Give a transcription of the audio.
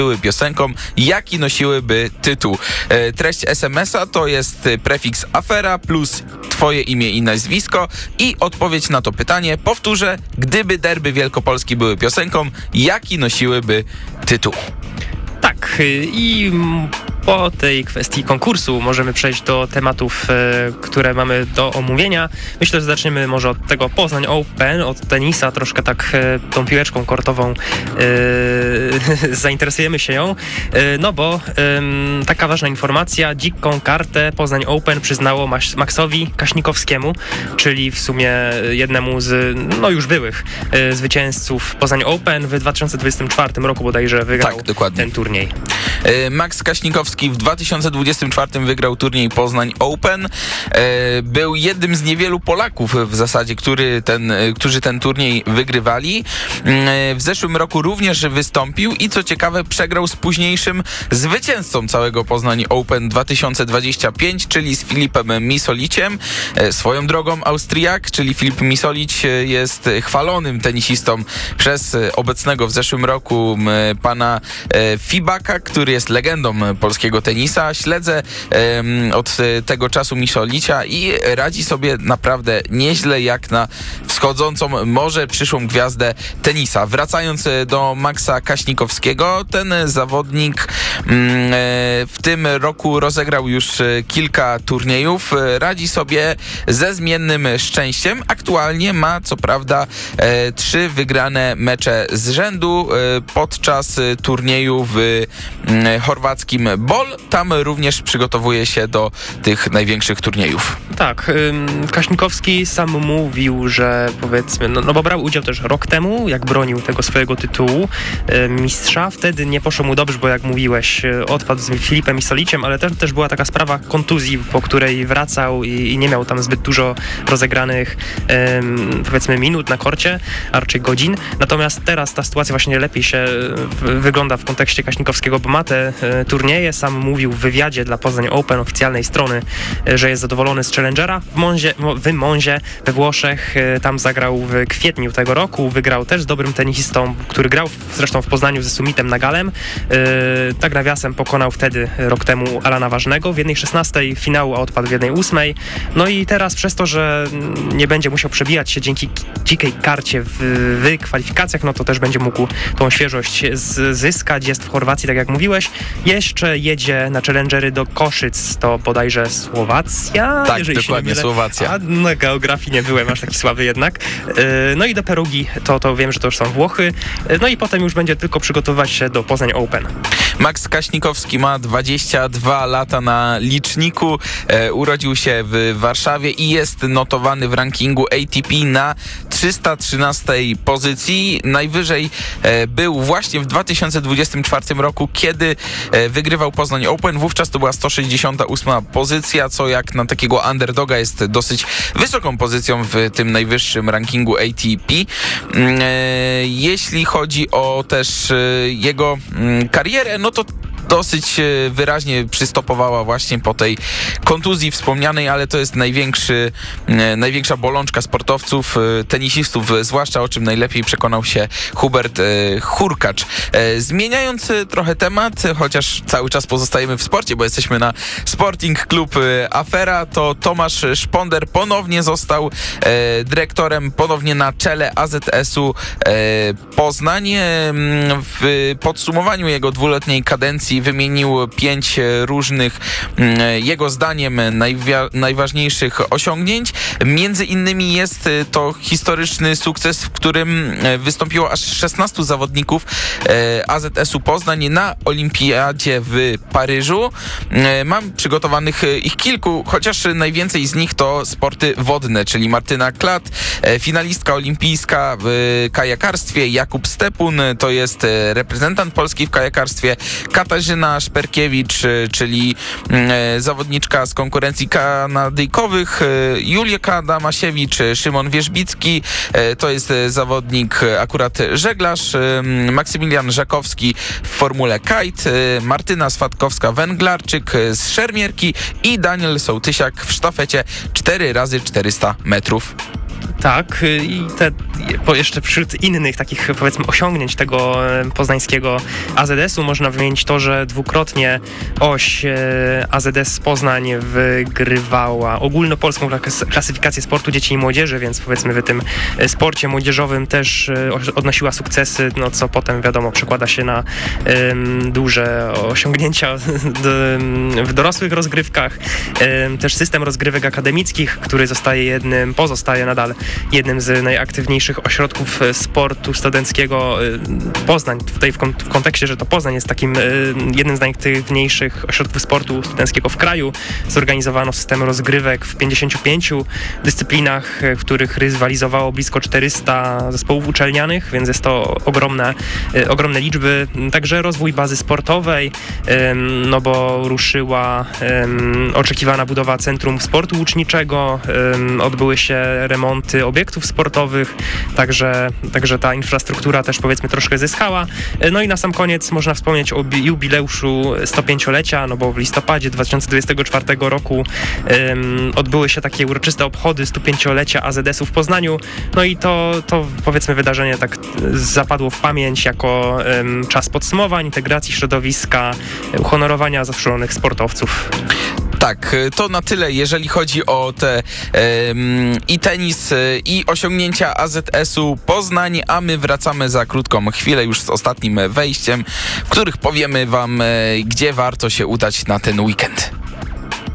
były piosenką, jaki nosiłyby tytuł. Treść SMS-a to jest prefiks afera plus twoje imię i nazwisko i odpowiedź na to pytanie. Powtórzę, gdyby derby Wielkopolski były piosenką, jaki nosiłyby tytuł. Tak, i po tej kwestii konkursu możemy przejść do tematów, które mamy do omówienia. Myślę, że zaczniemy może od tego Poznań Open, od tenisa, troszkę tak tą piłeczką kortową zainteresujemy się ją, no bo taka ważna informacja, dziką kartę Poznań Open przyznało Maxowi Kaśnikowskiemu, czyli w sumie jednemu z już byłych zwycięzców Poznań Open w 2024 roku bodajże wygrał ten turniej. Max Kaśnikowski w 2024 wygrał turniej Poznań Open. Był jednym z niewielu Polaków w zasadzie, którzy ten turniej wygrywali. W zeszłym roku również wystąpił i co ciekawe przegrał z późniejszym zwycięzcą całego Poznań Open 2025, czyli z Filipem Misoliciem. Swoją drogą Austriak, czyli Filip Misolic jest chwalonym tenisistą przez obecnego w zeszłym roku pana Fibaka, który jest legendą polskiego tenisa. Śledzę od tego czasu Misolicia i radzi sobie naprawdę nieźle jak na wschodzącą może przyszłą gwiazdę tenisa. Wracając do Maxa Kaśnikowskiego, ten zawodnik w tym roku rozegrał już kilka turniejów. Radzi sobie ze zmiennym szczęściem. Aktualnie ma co prawda 3 wygrane mecze z rzędu podczas turnieju w chorwackim Bol. Tam również przygotowuje się do tych największych turniejów. Tak, Kaśnikowski sam mówił, że powiedzmy, bo brał udział też rok temu, jak bronił tego swojego tytułu mistrza. Wtedy nie poszło mu dobrze, bo jak mówiłeś, odpadł z Filipem Misoliciem, ale też była taka sprawa kontuzji, po której wracał i nie miał tam zbyt dużo rozegranych powiedzmy minut na korcie, a raczej godzin. Natomiast teraz ta sytuacja właśnie lepiej się wygląda w kontekście Kaśnikowskiego, bo ma te turnieje. Sam mówił w wywiadzie dla Poznań Open oficjalnej strony, że jest zadowolony z Challengera w Monzie we Włoszech. Tam zagrał w kwietniu tego roku. Wygrał też z dobrym tenisistą, który grał zresztą w Poznaniu ze Summitem Nagalem. Tak nawiasem pokonał wtedy rok temu Alana Ważnego w 1/16 finału, a odpadł w 1/8. No i teraz przez to, że nie będzie musiał przebijać się dzięki dzikiej karcie w kwalifikacjach, no to też będzie mógł tą świeżość zyskać. Jest w Chorwacji, tak jak mówiłeś. Jeszcze jedzie na Challengery do Koszyc, to bodajże Słowacja? Tak, dokładnie, Słowacja. A na geografii nie byłem aż taki słaby jednak. No i do Perugi, to wiem, że to już są Włochy. No i potem już będzie tylko przygotowywać się do Poznań Open. Max Kaśnikowski ma 22 lata na liczniku. Urodził się w Warszawie i jest notowany w rankingu ATP na 313 pozycji. Najwyżej był właśnie w 2024 roku, kiedy wygrywał Poznań Open. Wówczas to była 168 pozycja, co jak na takiego underdoga jest dosyć wysoką pozycją w tym najwyższym rankingu ATP. Jeśli chodzi o też jego karierę, no to dosyć wyraźnie przystopowała właśnie po tej kontuzji wspomnianej, ale to jest największa bolączka sportowców, tenisistów, zwłaszcza o czym najlepiej przekonał się Hubert Hurkacz. Zmieniając trochę temat, chociaż cały czas pozostajemy w sporcie, bo jesteśmy na Sporting Club Afera, to Tomasz Szponder ponownie został dyrektorem, ponownie na czele AZS-u Poznań. W podsumowaniu jego dwuletniej kadencji wymienił 5 różnych, jego zdaniem, najważniejszych osiągnięć. Między innymi jest to historyczny sukces, w którym wystąpiło aż 16 zawodników AZS-u Poznań na Olimpiadzie w Paryżu. Mam przygotowanych ich kilku, chociaż najwięcej z nich to sporty wodne, czyli Martyna Klat, finalistka olimpijska w kajakarstwie, Jakub Stepun, to jest reprezentant Polski w kajakarstwie, Katarzyna Szperkiewicz, czyli zawodniczka z konkurencji kanadyjkowych, Julika Damasiewicz, Szymon Wierzbicki, to jest zawodnik akurat żeglarz, Maksymilian Żakowski w formule kite, Martyna Swatkowska-Węglarczyk z szermierki i Daniel Sołtysiak w sztafecie 4x400 metrów. Tak, i jeszcze wśród innych takich, powiedzmy, osiągnięć tego poznańskiego AZS-u można wymienić to, że dwukrotnie oś AZS Poznań wygrywała ogólnopolską klasyfikację sportu dzieci i młodzieży, więc powiedzmy w tym sporcie młodzieżowym też odnosiła sukcesy, no co potem wiadomo przekłada się na duże osiągnięcia w dorosłych rozgrywkach. Też system rozgrywek akademickich, który pozostaje nadal jednym z najaktywniejszych ośrodków sportu studenckiego. Poznań, tutaj w kontekście, że to Poznań jest takim jednym z najaktywniejszych ośrodków sportu studenckiego w kraju. Zorganizowano system rozgrywek w 55 dyscyplinach, w których rywalizowało blisko 400 zespołów uczelnianych, więc jest to ogromne liczby. Także rozwój bazy sportowej, no bo ruszyła oczekiwana budowa Centrum Sportu Łuczniczego, odbyły się remonty obiektów sportowych, także ta infrastruktura też powiedzmy troszkę zyskała. No i na sam koniec można wspomnieć o jubileuszu 105-lecia, no bo w listopadzie 2024 roku odbyły się takie uroczyste obchody 105-lecia AZS-u w Poznaniu, no i to powiedzmy wydarzenie tak zapadło w pamięć jako czas podsumowań, integracji środowiska, uhonorowania zasłużonych sportowców. Tak, to na tyle, jeżeli chodzi o te i tenis, i osiągnięcia AZS-u Poznań, a my wracamy za krótką chwilę już z ostatnim wejściem, w których powiemy wam, gdzie warto się udać na ten weekend.